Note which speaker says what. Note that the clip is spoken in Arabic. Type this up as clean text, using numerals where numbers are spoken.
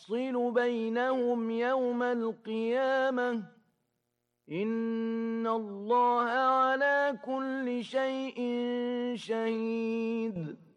Speaker 1: يفصل بينهم يوم القيامة إن الله على كل شيء شهيد